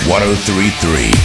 103.3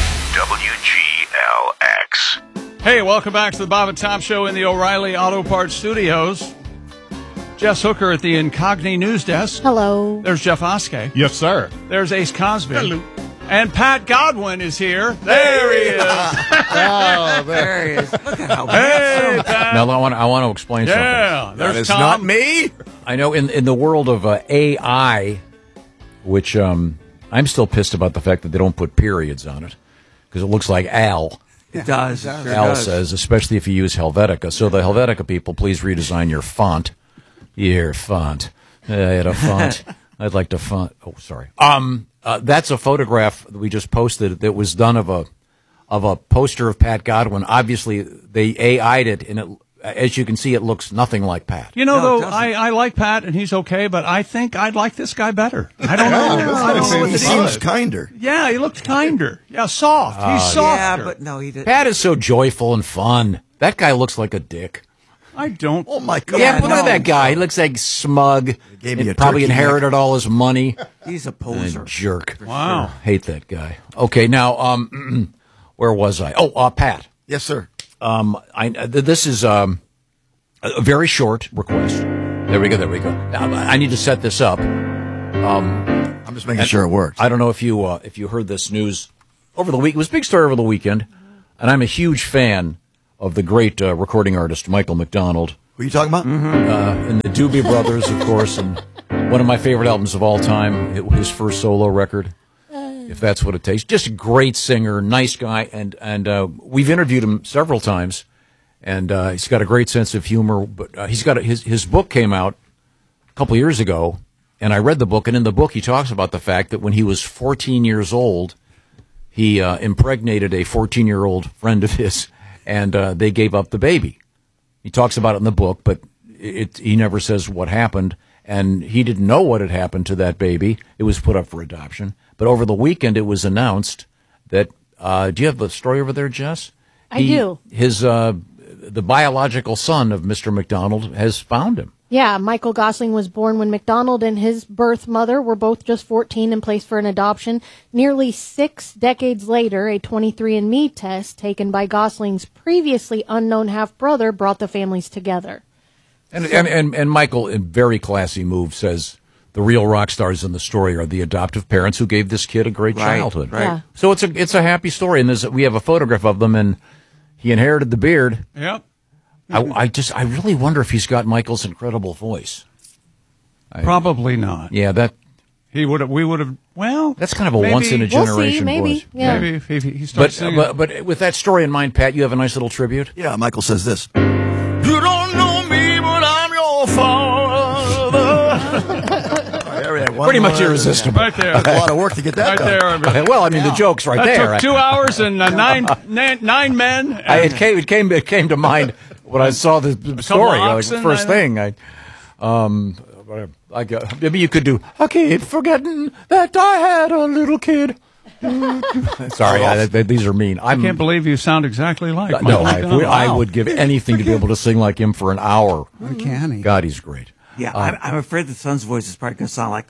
WGLX. Hey, welcome back to the Bob and Tom Show in the O'Reilly Auto Parts Studios. Jess Hooker at the Incogni News Desk. Hello. There's Jeff Oskey. Yes, sir. There's Ace Cosby. Hello. And Pat Godwin is here. There he is. Oh, There he is. Look at how Hey, Pat. Now, I want to explain something. Yeah, That there's is Tom. not me. I know in the world of AI, which I'm still pissed about the fact that they don't put periods on it, because it looks like Al. it does. Sure Al does. says, especially if you use Helvetica. So the Helvetica people, please redesign your font. Your font. I had a font. I'd like to font. Oh, sorry. That's a photograph that we just posted that was done of a poster of Pat Godwin. Obviously, they AI'd it, and it, as you can see, it looks nothing like Pat. You know, No, it though, doesn't. I like Pat, and he's okay, but I think I'd like this guy better. I don't know. I don't know what He to seems do. kinder. Yeah, he looked kinder. Yeah, soft. He's softer. Yeah, but no, he did. Pat is so joyful and fun. That guy looks like a dick. I don't. Oh my God! Yeah, but look at no. that guy. He looks like smug. gave me and a probably turkey inherited all his money. He's a poser. Jerk. Wow. Hate that guy. Okay, now, where was I? Oh, Pat. Yes, sir. This is a very short request. There we go. Now, I need to set this up. I'm just making sure it works. I don't know if you heard this news over the week. It was a big story over the weekend, and I'm a huge fan of the great recording artist Michael McDonald. Who are you talking about? And the Doobie Brothers, of course, and one of my favorite albums of all time, his first solo record, If That's What It Takes. Just a great singer, nice guy, and we've interviewed him several times, and he's got a great sense of humor. But he's got his book came out a couple years ago, and I read the book, and in the book he talks about the fact that when he was 14 years old, he impregnated a 14-year-old friend of his, and they gave up the baby. He talks about it in the book, but he never says what happened, and he didn't know what had happened to that baby. It was put up for adoption. But over the weekend, it was announced that, do you have the story over there, Jess? I do. The biological son of Mr. McDonald has found him. Yeah, Michael Gosling was born when McDonald and his birth mother were both just 14 and placed for an adoption. Nearly 6 decades later, a 23andMe test taken by Gosling's previously unknown half-brother brought the families together. And Michael, in very classy move, says the real rock stars in the story are the adoptive parents who gave this kid a great childhood. right. Yeah. So it's a happy story, and we have a photograph of them, and he inherited the beard. Yep. I really wonder if he's got Michael's incredible voice. Probably not. Yeah, We would have, well. that's kind of a maybe- once in a We'll see, generation maybe. voice. Yeah. Maybe if he starts singing. But with that story in mind, Pat, you have a nice little tribute. Yeah, Michael says this. You don't know me, but I'm your father. Pretty much irresistible. Right there. That's a lot of work to get that Right done. there. Well, I mean, the joke's right That there. took 2 hours and nine men. It came to mind when I saw the story. oxen, First I thing, maybe you could do. I keep forgetting that I had a little kid. Sorry, these are mean. I can't believe you sound exactly like No, Michael McDonald. I would give anything to be able to sing like him for an hour. Uncanny. God, he's great. Yeah, I'm afraid the son's voice is probably going to sound like,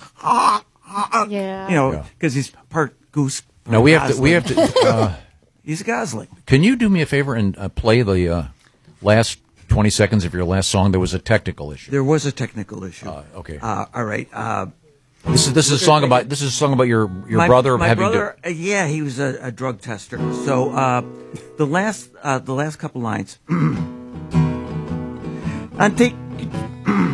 Yeah. because he's part goose. Part No, we have Gosling. to. He's a Gosling. Can you do me a favor and play the last 20 seconds of your last song? There was a technical issue. There was a technical issue. Okay. All right. This is a song about your brother My having brother, yeah, he was a drug tester. So the last couple lines. I take